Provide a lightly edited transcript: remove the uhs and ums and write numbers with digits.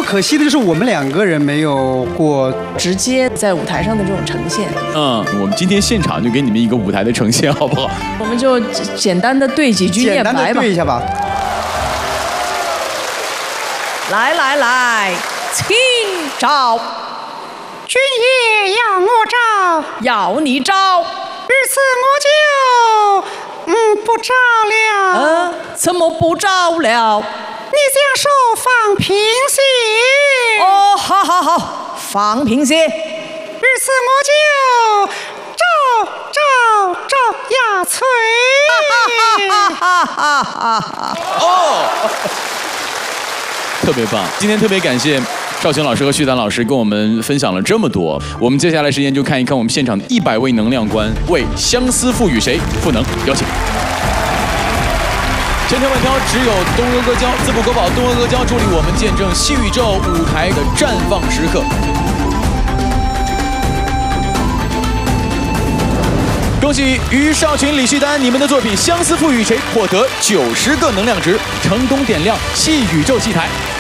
可惜的就是我们2个人没有过直接在舞台上的这种呈现。 我们今天现场就给你们一个舞台的呈现，好不好？ 我们就简单的对几句念白吧。 简单的对一下吧。 来，请招。 君爷要我招， 要你招。 于是我就不招了。 怎么不招了？ 你这样说放平些。 哦，好，放平些。 于是我就招呀催。 哦，特别棒！今天特别感谢邵晴老师和旭丹老师跟我们分享了这么多。我们接下来时间就看一看我们现场的100位能量官为相思赋予谁赋能，有请。千挑万挑，只有东阿阿胶，自不可保，东阿阿胶助力我们见证戏宇宙舞台的绽放时刻。恭喜于少群、李旭丹，你们的作品《相思赋予谁》获得90个能量值，成功点亮戏宇宙戏台。